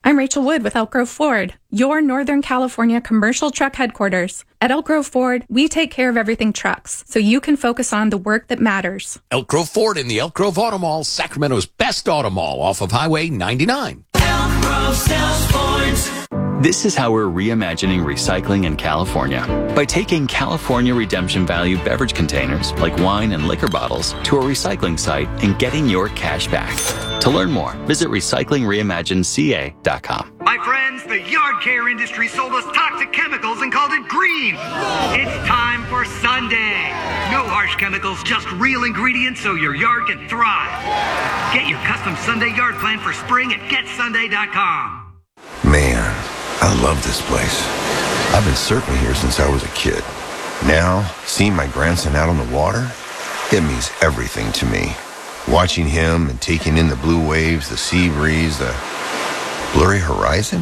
I'm Rachel Wood with Elk Grove Ford, your Northern California commercial truck headquarters. At Elk Grove Ford, we take care of everything trucks, so you can focus on the work that matters. Elk Grove Ford in the Elk Grove Auto Mall, Sacramento's best auto mall off of Highway 99. Elk Grove sells Fords. This is how we're reimagining recycling in California. By taking California redemption value beverage containers, like wine and liquor bottles, to a recycling site and getting your cash back. To learn more, visit recyclingreimagineca.com. My friends, the yard care industry sold us toxic chemicals and called it green. It's time for Sunday. No harsh chemicals, just real ingredients so your yard can thrive. Get your custom Sunday yard plan for spring at getsunday.com. Man, I love this place. I've been surfing here since I was a kid. Now, seeing my grandson out on the water, it means everything to me. Watching him and taking in the blue waves, the sea breeze, the blurry horizon.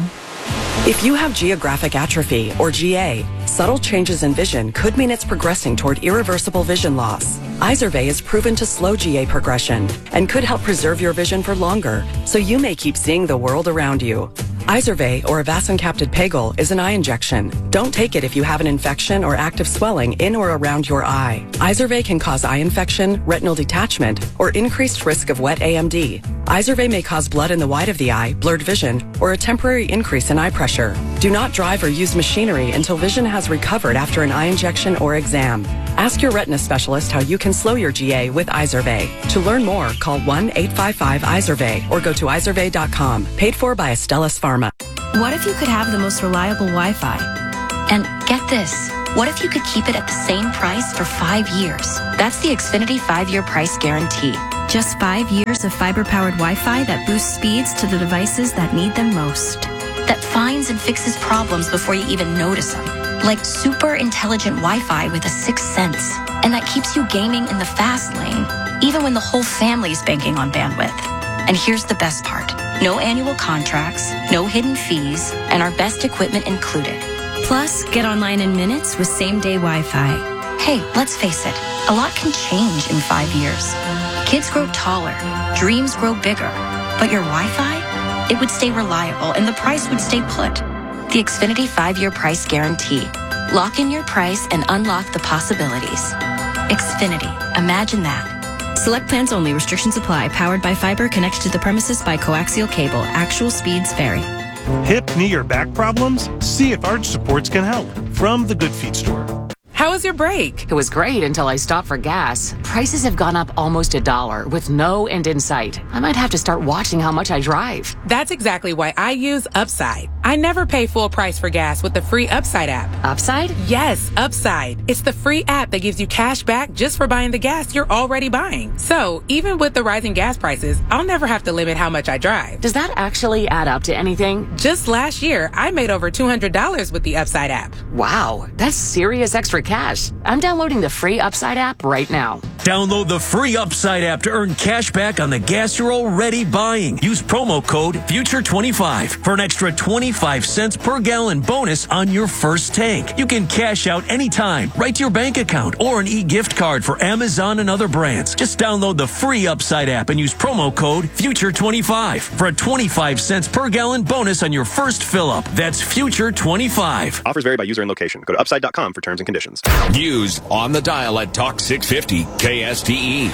If you have geographic atrophy, or GA, subtle changes in vision could mean it's progressing toward irreversible vision loss. Izervay is proven to slow GA progression and could help preserve your vision for longer, so you may keep seeing the world around you. Izervay, or avacincaptad pegol, is an eye injection. Don't take it if you have an infection or active swelling in or around your eye. Izervay can cause eye infection, retinal detachment, or increased risk of wet AMD. Izervay may cause blood in the white of the eye, blurred vision, or a temporary increase in eye pressure. Do not drive or use machinery until vision has recovered after an eye injection or exam. Ask your retina specialist how you can slow your GA with Izervay. To learn more, call 1-855-IZERVAY or go to izervay.com. Paid for by Astellas Pharma. What if you could have the most reliable Wi-Fi? And get this, what if you could keep it at the same price for 5 years? That's the Xfinity 5-year price guarantee. Just 5 years of fiber-powered Wi-Fi that boosts speeds to the devices that need them most. That finds and fixes problems before you even notice them. Like super intelligent Wi-Fi with a sixth sense. And that keeps you gaming in the fast lane, even when the whole family's banking on bandwidth. And here's the best part. No annual contracts, no hidden fees, and our best equipment included. Plus, get online in minutes with same-day Wi-Fi. Hey, let's face it, a lot can change in 5 years. Kids grow taller, dreams grow bigger, but your Wi-Fi? It would stay reliable and the price would stay put. The Xfinity 5-year price guarantee. Lock in your price and unlock the possibilities. Xfinity, imagine that. Select plans only. Restrictions apply. Powered by fiber. Connected to the premises by coaxial cable. Actual speeds vary. Hip, knee, or back problems? See if Arch Supports can help. From the Good Feet store. How was your break? It was great until I stopped for gas. Prices have gone up almost $1 with no end in sight. I might have to start watching how much I drive. That's exactly why I use Upside. I never pay full price for gas with the free Upside app. Upside? Yes, Upside. It's the free app that gives you cash back just for buying the gas you're already buying. So even with the rising gas prices, I'll never have to limit how much I drive. Does that actually add up to anything? Just last year, I made over $200 with the Upside app. Wow, that's serious extra cash. I'm downloading the free Upside app right now. Download the free Upside app to earn cash back on the gas you're already buying. Use promo code FUTURE25 for an extra 25 cents per gallon bonus on your first tank. You can cash out anytime, right to your bank account, or an e-gift card for Amazon and other brands. Just download the free Upside app and use promo code FUTURE25 for a 25 cents per gallon bonus on your first fill-up. That's FUTURE25. Offers vary by user and location. Go to upside.com for terms and conditions. News on the dial at Talk 650 KSTE.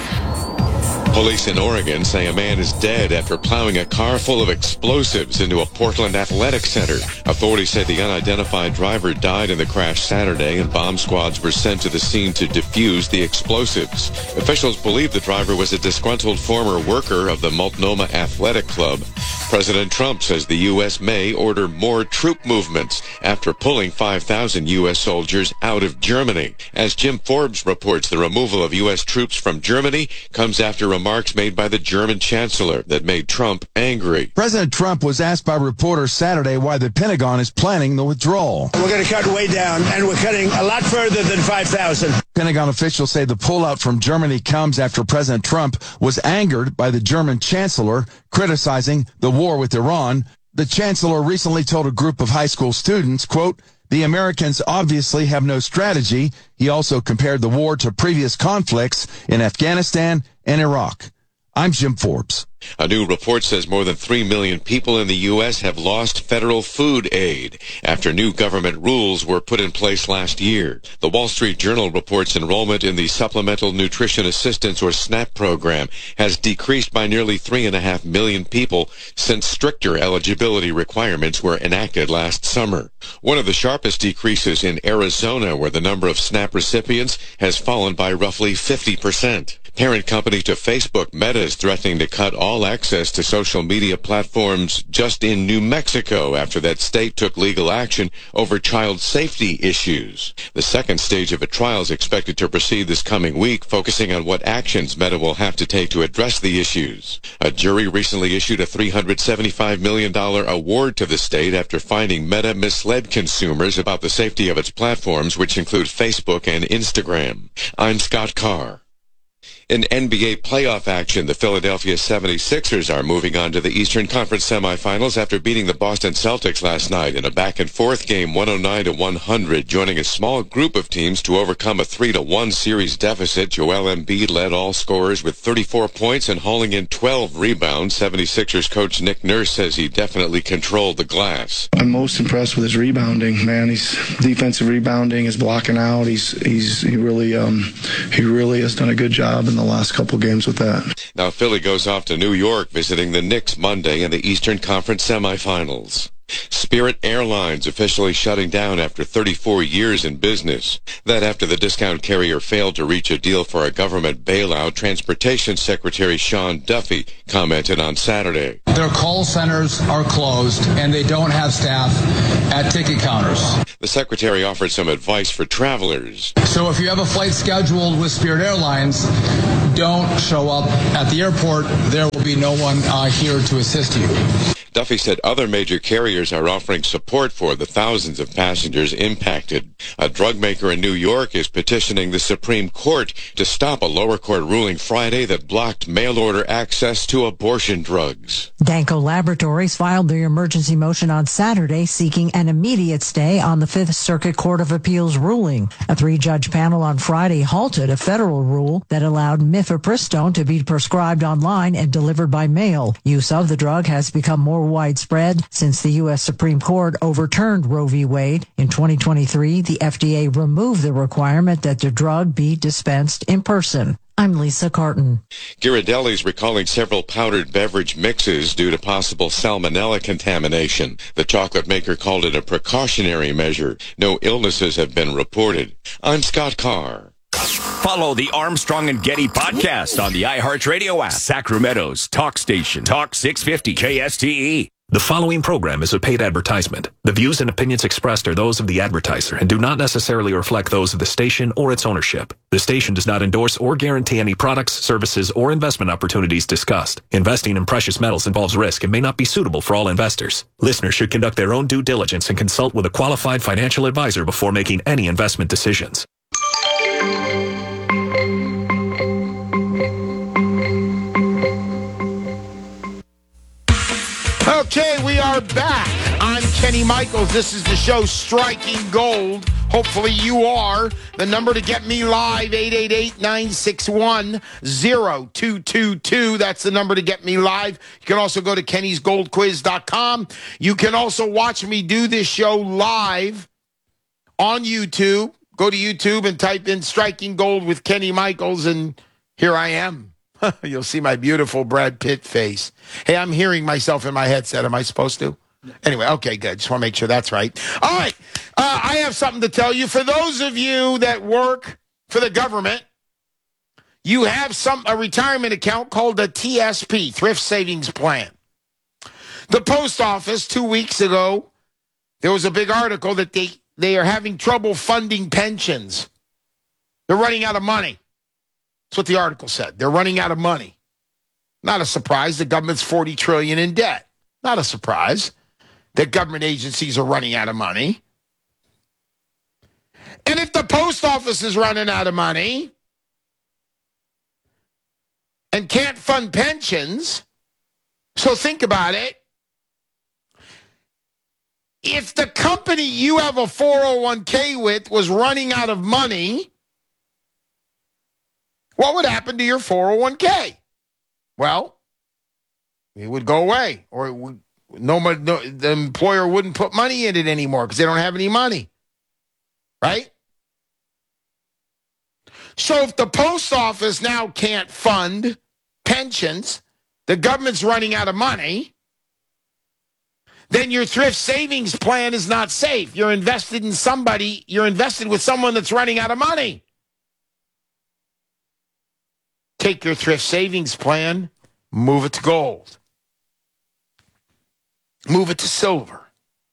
Police in Oregon say a man is dead after plowing a car full of explosives into a Portland athletic center. Authorities say the unidentified driver died in the crash Saturday, and bomb squads were sent to the scene to defuse the explosives. Officials believe the driver was a disgruntled former worker of the Multnomah Athletic Club. President Trump says the U.S. may order more troop movements after pulling 5,000 U.S. soldiers out of Germany. As Jim Forbes reports, the removal of U.S. troops from Germany comes after remarks made by the German chancellor that made Trump angry. President Trump was asked by reporters Saturday why the Pentagon is planning the withdrawal. We're going to cut way down, and we're cutting a lot further than 5,000. Pentagon officials say the pullout from Germany comes after President Trump was angered by the German chancellor criticizing the war with Iran. The chancellor recently told a group of high school students, quote, "The Americans obviously have no strategy." He also compared the war to previous conflicts in Afghanistan and Iraq. I'm Jim Forbes. A new report says more than 3 million people in the U.S. have lost federal food aid after new government rules were put in place last year. The Wall Street Journal reports enrollment in the Supplemental Nutrition Assistance, or SNAP program, has decreased by nearly 3.5 million people since stricter eligibility requirements were enacted last summer. One of the sharpest decreases in Arizona, where the number of SNAP recipients has fallen by roughly 50%. Parent company to Facebook, Meta, is threatening to cut all access to social media platforms just in New Mexico after that state took legal action over child safety issues. The second stage of a trial is expected to proceed this coming week, focusing on what actions Meta will have to take to address the issues. A jury recently issued a $375 million award to the state after finding Meta misled consumers about the safety of its platforms, which include Facebook and Instagram. I'm Scott Carr. In NBA playoff action, the Philadelphia 76ers are moving on to the Eastern Conference semifinals after beating the Boston Celtics last night in a back-and-forth game 109-100, joining a small group of teams to overcome a 3-1 series deficit. Joel Embiid led all scorers with 34 points and hauling in 12 rebounds. 76ers coach Nick Nurse says he definitely controlled the glass. I'm most impressed with his rebounding, man. His defensive rebounding, his blocking out. He really has done a good job in the last couple games with that. Now Philly goes off to New York, visiting the Knicks Monday in the Eastern Conference semifinals. Spirit Airlines officially shutting down after 34 years in business. That after the discount carrier failed to reach a deal for a government bailout, Transportation Secretary Sean Duffy commented on Saturday. Their call centers are closed and they don't have staff at ticket counters. The secretary offered some advice for travelers. So if you have a flight scheduled with Spirit Airlines, don't show up at the airport. There will be no one here to assist you. Duffy said other major carriers are offering support for the thousands of passengers impacted. A drug maker in New York is petitioning the Supreme Court to stop a lower court ruling Friday that blocked mail-order access to abortion drugs. Danco Laboratories filed their emergency motion on Saturday seeking an immediate stay on the Fifth Circuit Court of Appeals ruling. A 3-judge panel on Friday halted a federal rule that allowed mifepristone to be prescribed online and delivered by mail. Use of the drug has become more widespread since the U.S. Supreme Court overturned Roe v. Wade. In 2023, the FDA removed the requirement that the drug be dispensed in person. I'm Lisa Carton. Ghirardelli's recalling several powdered beverage mixes due to possible salmonella contamination. The chocolate maker called it a precautionary measure. No illnesses have been reported. I'm Scott Carr. Follow the Armstrong and Getty podcast on the iHeartRadio app. Sacramento's talk station. Talk 650 KSTE. The following program is a paid advertisement. The views and opinions expressed are those of the advertiser and do not necessarily reflect those of the station or its ownership. The station does not endorse or guarantee any products, services, or investment opportunities discussed. Investing in precious metals involves risk and may not be suitable for all investors. Listeners should conduct their own due diligence and consult with a qualified financial advisor before making any investment decisions. Okay, we are back. I'm Kenny Michaels. This is the show Striking Gold. Hopefully you are. The number to get me live, 888-961-0222. That's the number to get me live. You can also go to kennysgoldquiz.com. You can also watch me do this show live on YouTube. Go to YouTube and type in Striking Gold with Kenny Michaels, and here I am. You'll see my beautiful Brad Pitt face. Hey, I'm hearing myself in my headset. Am I supposed to? Anyway, okay, good. Just want to make sure that's right. All right. I have something to tell you. For those of you that work for the government, you have a retirement account called a TSP, Thrift Savings Plan. The post office 2 weeks ago, there was a big article that they are having trouble funding pensions. They're running out of money. That's what the article said. They're running out of money. Not a surprise. The government's $40 trillion in debt. Not a surprise that government agencies are running out of money. And if the post office is running out of money and can't fund pensions, so think about it. If the company you have a 401k with was running out of money, what would happen to your 401k? well, it would go away, or the employer wouldn't put money in it anymore because they don't have any money, right? So if the post office now can't fund pensions, the government's running out of money, then your thrift savings plan is not safe. You're invested in somebody, you're invested with someone that's running out of money. Take your thrift savings plan, move it to gold. Move it to silver.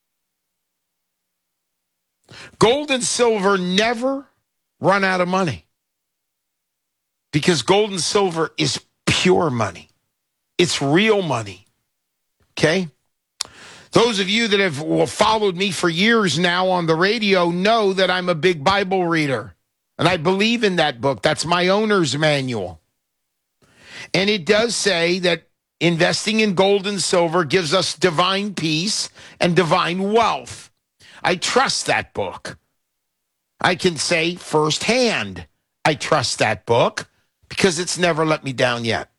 Gold and silver never run out of money because gold and silver is pure money. It's real money. Okay? Those of you that have followed me for years now on the radio know that I'm a big Bible reader, and I believe in that book. That's my owner's manual. And it does say that investing in gold and silver gives us divine peace and divine wealth. I trust that book. I can say firsthand, I trust that book because it's never let me down yet.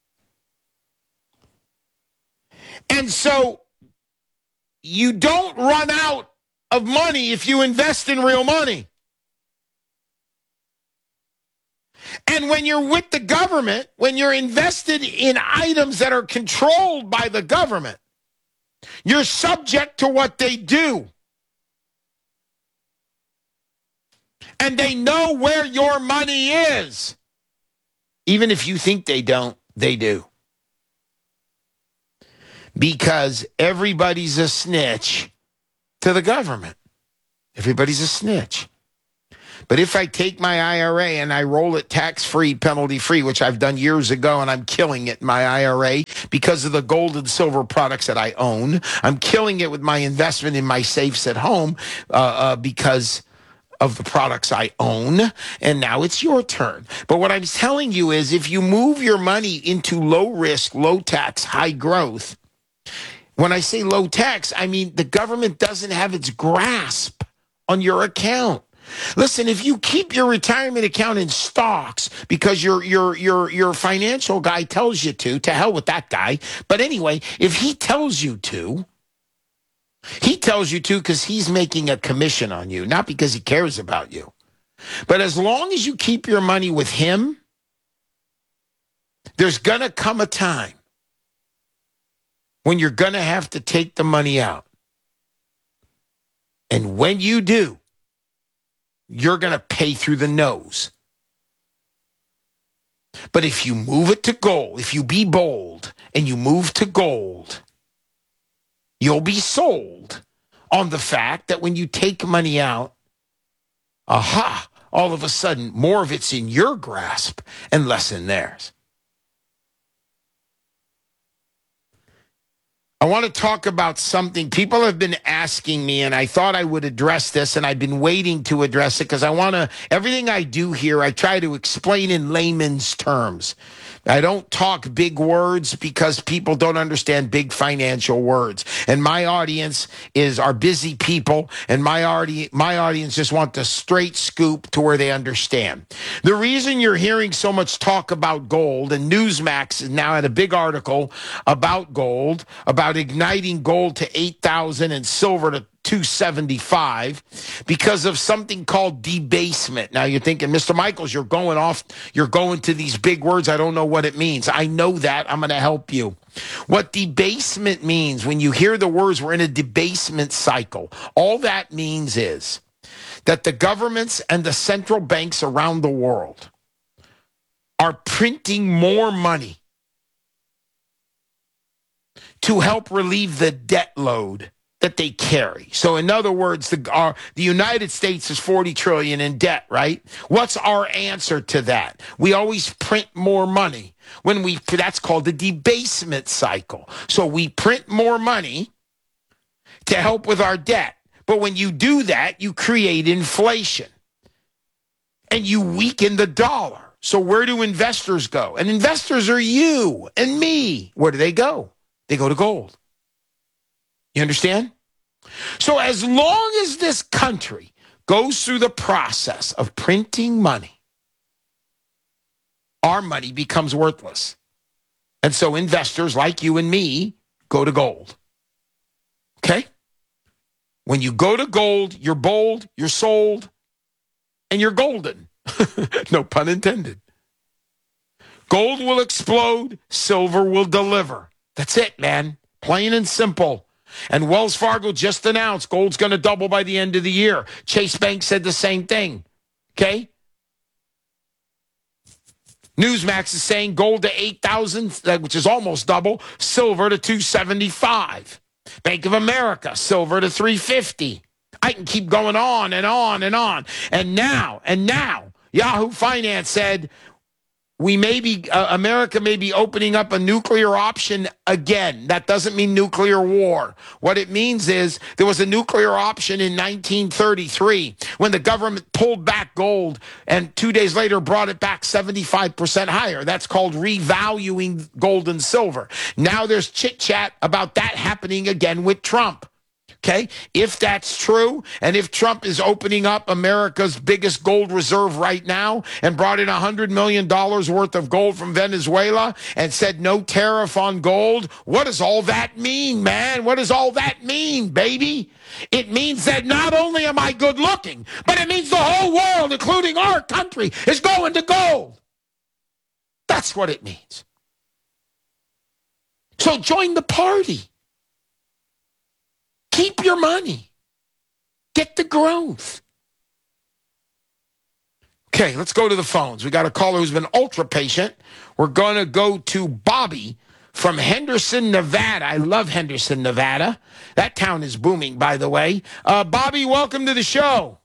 And so you don't run out of money if you invest in real money. And when you're with the government, when you're invested in items that are controlled by the government, you're subject to what they do. And they know where your money is. Even if you think they don't, they do. Because everybody's a snitch to the government. Everybody's a snitch. But if I take my IRA and I roll it tax-free, penalty-free, which I've done years ago, and I'm killing it in my IRA because of the gold and silver products that I own, I'm killing it with my investment in my safes at home because of the products I own, and now it's your turn. But what I'm telling you is if you move your money into low-risk, low-tax, high-growth, when I say low-tax, I mean the government doesn't have its grasp on your account. Listen, if you keep your retirement account in stocks because your financial guy tells you to hell with that guy. But anyway, if he tells you to because he's making a commission on you, not because he cares about you. But as long as you keep your money with him, there's going to come a time when you're going to have to take the money out. And when you do, you're going to pay through the nose. But if you move it to gold, if you be bold and you move to gold, you'll be sold on the fact that when you take money out, all of a sudden, more of it's in your grasp and less in theirs. I want to talk about something people have been asking me, and I thought I would address this, and I've been waiting to address it because everything I do here, I try to explain in layman's terms. I don't talk big words because people don't understand big financial words. And my audience are busy people, and my audience just want the straight scoop to where they understand. The reason you're hearing so much talk about gold, and Newsmax now had a big article about gold, about igniting gold to 8,000 and silver to 275 because of something called debasement. Now you're thinking, Mr. Michaels, you're going to these big words. I don't know what it means. I know that. I'm going to help you. What debasement means, when you hear the words, we're in a debasement cycle. All that means is that the governments and the central banks around the world are printing more money to help relieve the debt load that they carry. So in other words, the United States is $40 trillion in debt, right? What's our answer to that? We always print more money. That's called the debasement cycle. So we print more money to help with our debt. But when you do that, you create inflation and you weaken the dollar. So where do investors go? And investors are you and me. Where do they go? They go to gold. You understand? So as long as this country goes through the process of printing money, our money becomes worthless. And so investors like you and me go to gold. Okay? When you go to gold, you're bold, you're sold, and you're golden. No pun intended. Gold will explode, silver will deliver. That's it, man. Plain and simple. And Wells Fargo just announced gold's going to double by the end of the year. Chase Bank said the same thing. Okay? Newsmax is saying gold to 8,000, which is almost double, silver to 275. Bank of America, silver to 350. I can keep going on and on and on. And now, Yahoo Finance said America may be opening up a nuclear option again. That doesn't mean nuclear war. What it means is there was a nuclear option in 1933 when the government pulled back gold and 2 days later brought it back 75% higher. That's called revaluing gold and silver. Now there's chit-chat about that happening again with Trump. Okay, if that's true, and if Trump is opening up America's biggest gold reserve right now and brought in $100 million worth of gold from Venezuela and said no tariff on gold, what does all that mean, man? What does all that mean, baby? It means that not only am I good looking, but it means the whole world, including our country, is going to gold. That's what it means. So join the party. Keep your money. Get the growth. Okay, let's go to the phones. We got a caller who's been ultra patient. We're going to go to Bobby from Henderson, Nevada. I love Henderson, Nevada. That town is booming, by the way. Bobby, welcome to the show.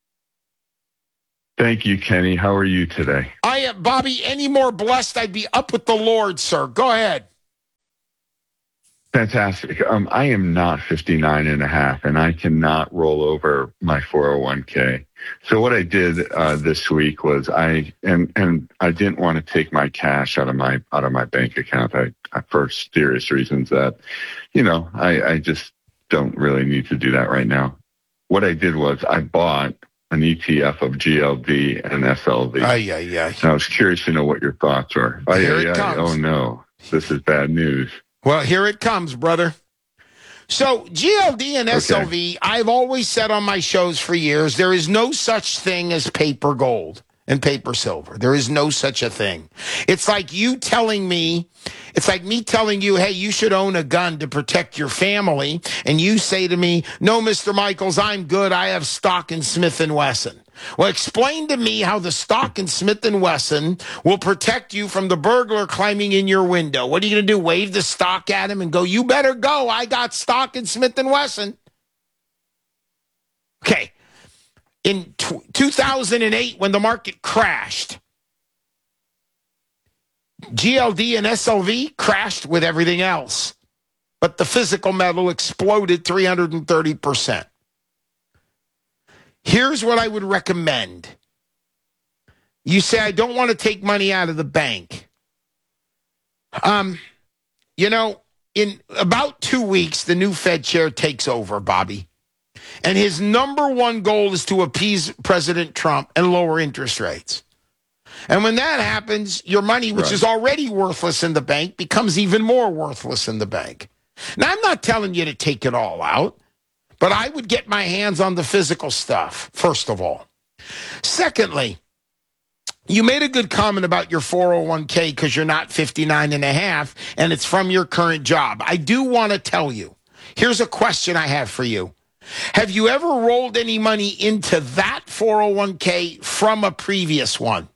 Thank you, Kenny. How are you today? I am, Bobby, any more blessed, I'd be up with the Lord, sir. Go ahead. Fantastic. I am not 59 and a half, and I cannot roll over my 401k. So what I did this week was I didn't want to take my cash out of my bank account. I for serious reasons that, I just don't really need to do that right now. What I did was I bought an ETF of GLD and SLV. And I was curious to know what your thoughts were. Oh no, this is bad news. Well, here it comes, brother. So GLD and SLV, I've always said on my shows for years, there is no such thing as paper gold and paper silver. There is no such a thing. It's like me telling you, hey, you should own a gun to protect your family. And you say to me, no, Mr. Michaels, I'm good. I have stock in Smith & Wesson. Well, explain to me how the stock in Smith & Wesson will protect you from the burglar climbing in your window. What are you going to do, wave the stock at him and go, you better go, I got stock in Smith & Wesson? Okay. In 2008, when the market crashed, GLD and SLV crashed with everything else. But the physical metal exploded 330%. Here's what I would recommend. You say, I don't want to take money out of the bank. In about 2 weeks, the new Fed chair takes over, Bobby. And his number one goal is to appease President Trump and lower interest rates. And when that happens, your money, which is already worthless in the bank, becomes even more worthless in the bank. Now, I'm not telling you to take it all out. But I would get my hands on the physical stuff, first of all. Secondly, you made a good comment about your 401k because you're not 59 and a half, and it's from your current job. I do want to tell you, here's a question I have for you. Have you ever rolled any money into that 401k from a previous one?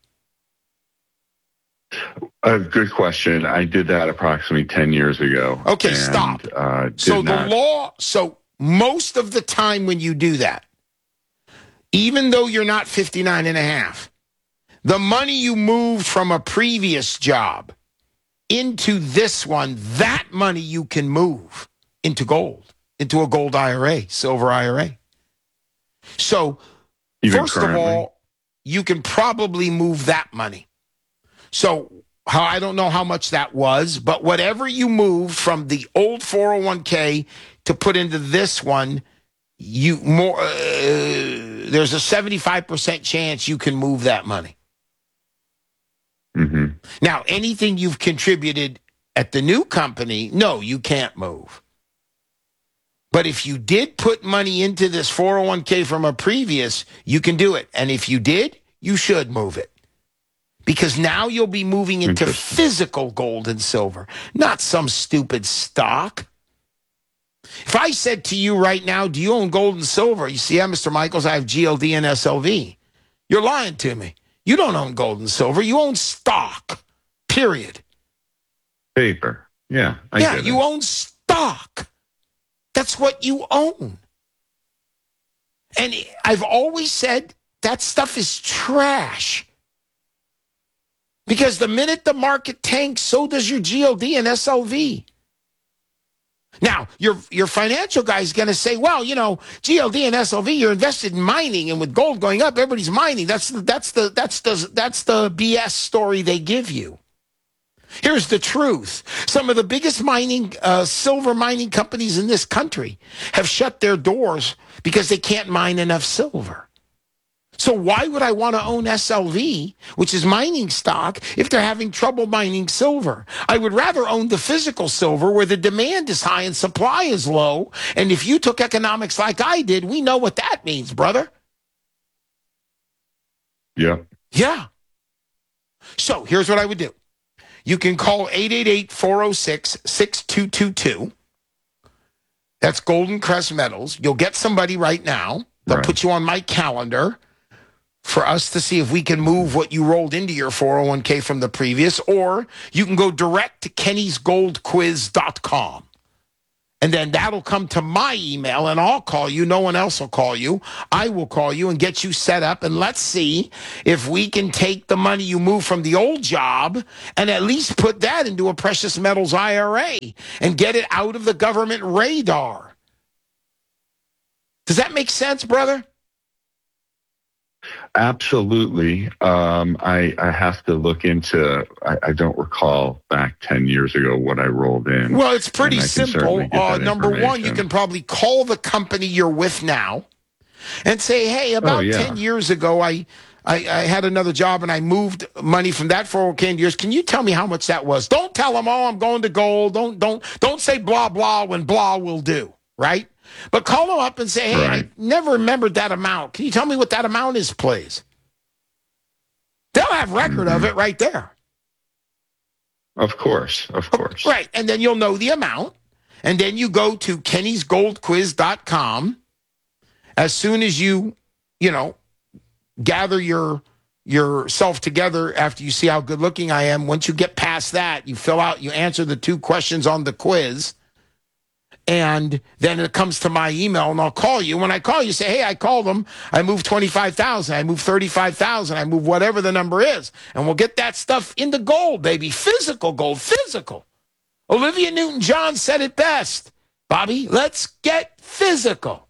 A good question. I did that approximately 10 years ago. Okay, stop. So most of the time when you do that, even though you're not 59 and a half, the money you moved from a previous job into this one, that money you can move into gold, into a gold IRA, silver IRA. So first of all, you can probably move that money. So I don't know how much that was, but whatever you moved from the old 401k to put into this one, there's a 75% chance you can move that money. Mm-hmm. Now, anything you've contributed At the new company, no, you can't move. But if you did put money into this 401k from a previous, you can do it. And if you did, you should move it. Because now you'll be moving into physical gold and silver, not some stupid stock. If I said to you right now, do you own gold and silver? You see, Mr. Michaels, I have GLD and SLV. You're lying to me. You don't own gold and silver. You own stock, period. Paper. Yeah. Yeah, you own stock. That's what you own. And I've always said that stuff is trash. Because the minute the market tanks, so does your GLD and SLV. Now, your financial guy is going to say, well, you know, GLD and SLV, you're invested in mining, and with gold going up, everybody's mining. That's the BS story they give you. Here's the truth. Some of the biggest mining, silver mining companies in this country have shut their doors because they can't mine enough silver. So why would I want to own SLV, which is mining stock, if they're having trouble mining silver? I would rather own the physical silver where the demand is high and supply is low. And if you took economics like I did, we know what that means, brother. Yeah. Yeah. So here's what I would do. You can call 888-406-6222. That's Golden Crest Metals. You'll get somebody right now. They'll put you on my calendar for us to see if we can move what you rolled into your 401k from the previous, or you can go direct to kennysgoldquiz.com. And then that'll come to my email, and I'll call you. No one else will call you. I will call you and get you set up, and let's see if we can take the money you moved from the old job and at least put that into a precious metals IRA and get it out of the government radar. Does that make sense, brother? Absolutely. I have to look into, I don't recall back 10 years ago what I rolled in. Well, it's pretty simple. Number one, you can probably call the company you're with now and say, hey, about 10 years ago, I had another job and I moved money from that 401k into yours. Can you tell me how much that was? Don't tell them, oh, I'm going to gold. Don't say blah, blah when blah will do, right? But call them up and say, hey, I never remembered that amount. Can you tell me what that amount is, please? They'll have record of it right there. Of course. Right, and then you'll know the amount. And then you go to kennysgoldquiz.com. As soon as you gather yourself together after you see how good looking I am, once you get past that, you answer the 2 questions on the quiz. And then it comes to my email, and I'll call you. When I call you, say, hey, I called them. I moved 25,000. I moved 35,000. I moved whatever the number is. And we'll get that stuff into gold, baby. Physical gold, physical. Olivia Newton-John said it best. Bobby, let's get physical.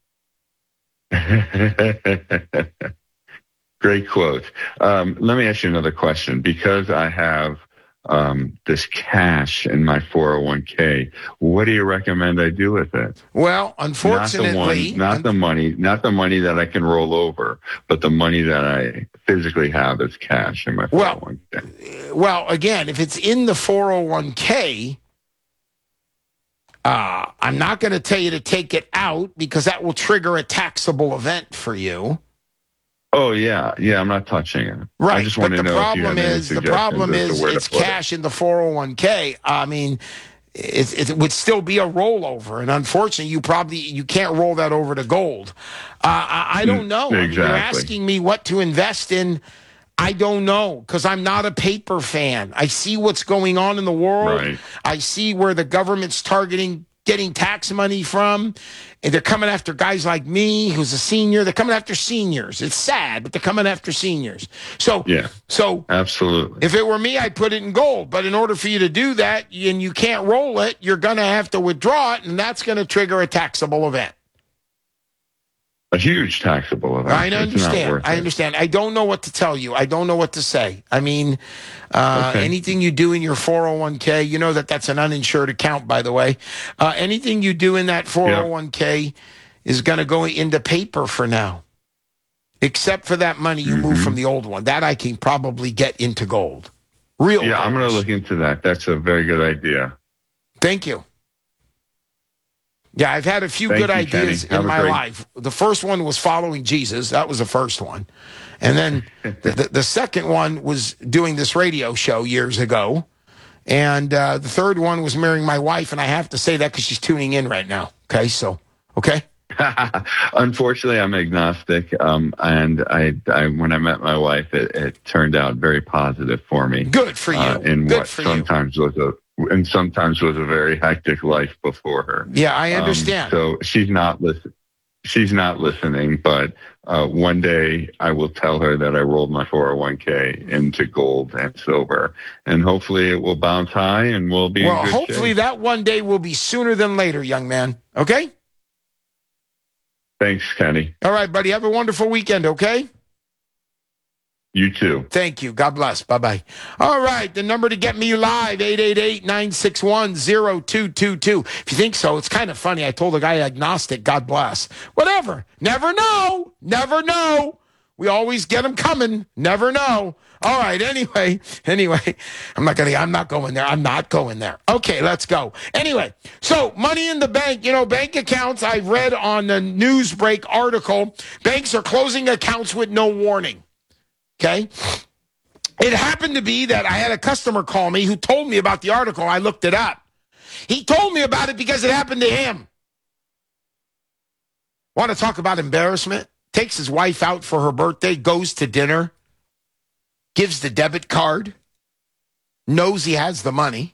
Great quote. Let me ask you another question. Because I have this cash in my 401k, what do you recommend I do with it? Well, unfortunately, not the money that I can roll over, but the money that I physically have as cash in my 401k. Well, again, if it's in the 401k, I'm not going to tell you to take it out because that will trigger a taxable event for you. Oh, yeah. I'm not touching it. Right. I just want to know if you have any the problem is it's cash in the 401k. I mean, it would still be a rollover. And unfortunately, you can't roll that over to gold. I don't know. Exactly. You're asking me what to invest in. I don't know because I'm not a paper fan. I see what's going on in the world. Right. I see where the government's targeting getting tax money from. And they're coming after guys like me, who's a senior. They're coming after seniors. It's sad, but they're coming after seniors. So absolutely. If it were me, I'd put it in gold. But in order for you to do that, and you can't roll it, you're going to have to withdraw it, and that's going to trigger a taxable event. A huge taxable event. I understand. I don't know what to tell you. I don't know what to say. I mean, anything you do in your 401k, you know that's an uninsured account, by the way. Anything you do in that 401k is going to go into paper for now, except for that money you moved from the old one. That I can probably get into gold Real Yeah, I'm going to look into that. That's a very good idea. Thank you. Yeah, I've had a few good ideas in my life. The first one was following Jesus. That was the first one. And then the second one was doing this radio show years ago. And the third one was marrying my wife. And I have to say that because she's tuning in right now. Okay, so, okay. Unfortunately, I'm agnostic. And I when I met my wife, it turned out very positive for me. Good for you. In Good what for sometimes was a very hectic life before her. Yeah, I understand. So she's not listening, but one day I will tell her that I rolled my 401k into gold and silver, and hopefully it will bounce high and we'll be in good hopefully shape. that one day will be sooner than later, young man. Okay? Thanks, Kenny. All right, buddy. Have a wonderful weekend, okay? You too. Thank you. God bless. Bye-bye. All right, the number to get me live, 888-961-0222. If you think so, it's kind of funny. I told a guy agnostic, God bless. Whatever. Never know. Never know. We always get them coming. Never know. All right, anyway, I'm not going there. I'm not going there. Okay, let's go. Anyway, so money in the bank, bank accounts, I read on the Newsbreak article, banks are closing accounts with no warning. Okay? It happened to be that I had a customer call me who told me about the article. I looked it up. He told me about it because it happened to him. Want to talk about embarrassment? Takes his wife out for her birthday, goes to dinner, gives the debit card, knows he has the money,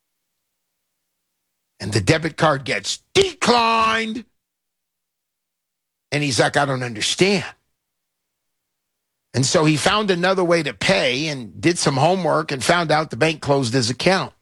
and the debit card gets declined. And he's like, I don't understand. And so he found another way to pay and did some homework and found out the bank closed his account.